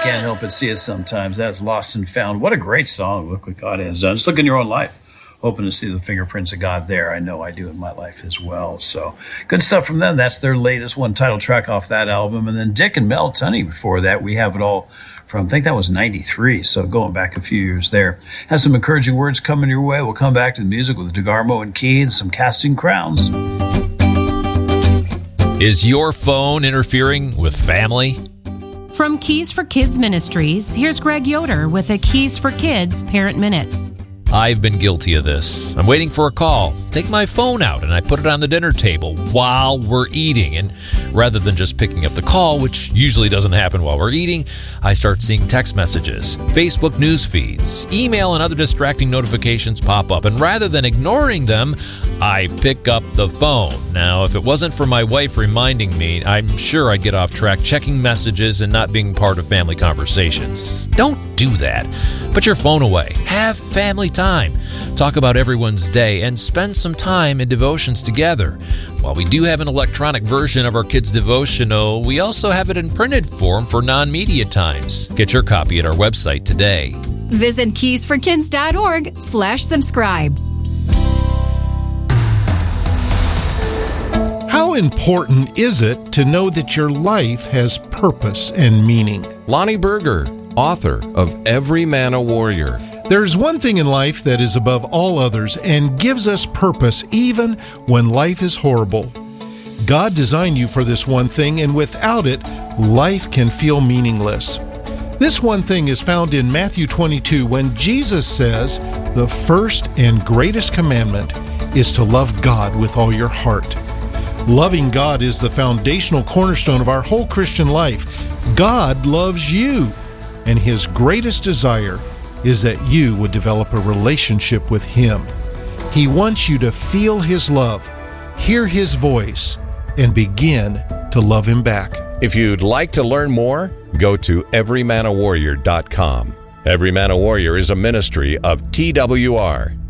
can't help but see it sometimes. That's Lost and Found. What a great song. Look what God has done. Just look in your own life. Hoping to see the fingerprints of God there. I know I do in my life as well. So good stuff from them. That's their latest one, title track off that album. And then Dick and Mel Tunney before that. We have it all from, I think that was 93. So going back a few years there. Has some encouraging words coming your way. We'll come back to the music with DeGarmo and Key and some Casting Crowns. Is your phone interfering with family? From Keys for Kids Ministries, here's Greg Yoder with a Keys for Kids Parent Minute. I've been guilty of this. I'm waiting for a call. Take my phone out and I put it on the dinner table while we're eating. And rather than just picking up the call, which usually doesn't happen while we're eating, I start seeing text messages, Facebook news feeds, email, and other distracting notifications pop up. And rather than ignoring them, I pick up the phone. Now, if it wasn't for my wife reminding me, I'm sure I'd get off track checking messages and not being part of family conversations. Don't do that. Put your phone away. Have family time. Talk about everyone's day and spend some time in devotions together. While we do have an electronic version of our kids' devotional, we also have it in printed form for non-media times. Get your copy at our website today. Visit keysforkids.org/subscribe. How important is it to know that your life has purpose and meaning? Lonnie Berger, author of Every Man a Warrior. There's one thing in life that is above all others and gives us purpose even when life is horrible. God designed you for this one thing, and without it, life can feel meaningless. This one thing is found in Matthew 22 when Jesus says, "The first and greatest commandment is to love God with all your heart." Loving God is the foundational cornerstone of our whole Christian life. God loves you, and His greatest desire is that you would develop a relationship with Him. He wants you to feel His love, hear His voice, and begin to love Him back. If you'd like to learn more, go to everymanawarrior.com. Every Man a Warrior is a ministry of TWR.